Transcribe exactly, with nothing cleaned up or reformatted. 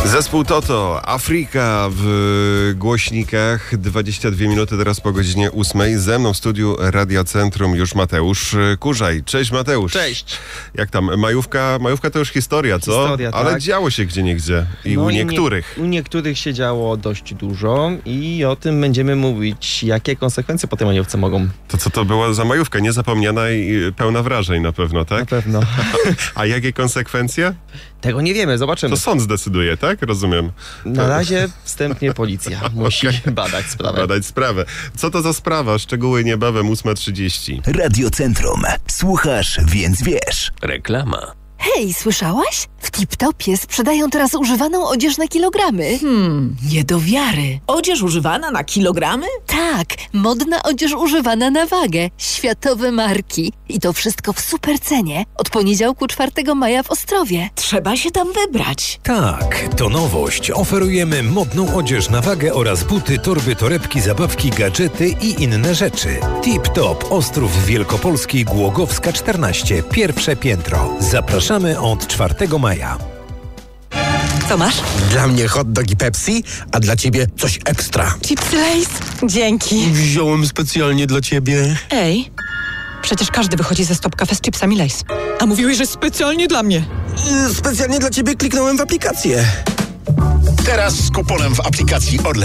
Zespół Toto, Afryka w głośnikach, dwadzieścia dwie minuty teraz po godzinie ósmej. Ze mną w studiu Radia Centrum już Mateusz Kurzaj. Cześć Mateusz. Cześć. Jak tam? Majówka, majówka to już historia, co? Historia, Ale tak. działo się gdzieniegdzie i No u i niektórych. Nie, u niektórych się działo dość dużo i o tym będziemy mówić, jakie konsekwencje po tej majówce mogą. To co to była za majówka? Niezapomniana i pełna wrażeń na pewno, Na tak? pewno. A jakie konsekwencje? Tego nie wiemy, zobaczymy. To sąd zdecyduje, tak? Rozumiem. Na razie wstępnie policja musi Okej. badać sprawę. Badać sprawę. Co to za sprawa? Szczegóły niebawem ósma trzydzieści. Radio Centrum. Słuchasz, więc wiesz. Reklama. Hej, słyszałaś? W Tip-Topie sprzedają teraz używaną odzież na kilogramy. Hmm, nie do wiary. Odzież używana na kilogramy? Tak, modna odzież używana na wagę. Światowe marki. I to wszystko w super cenie. Od poniedziałku czwartego maja w Ostrowie. Trzeba się tam wybrać. Tak, to nowość. Oferujemy modną odzież na wagę oraz buty, torby, torebki, zabawki, gadżety i inne rzeczy. Tip-Top, Ostrów Wielkopolski, Głogowska czternaście, pierwsze piętro. Zapraszamy od czwartego maja. Co masz? Dla mnie hot dog i Pepsi, a dla ciebie coś ekstra. Chipsy Lay's? Dzięki. Wziąłem specjalnie dla ciebie. Ej, przecież każdy wychodzi ze Stop Cafe z chipsami Lay's. A mówiłeś, że specjalnie dla mnie. Specjalnie dla ciebie kliknąłem w aplikację. Teraz z kuponem w aplikacji Orlen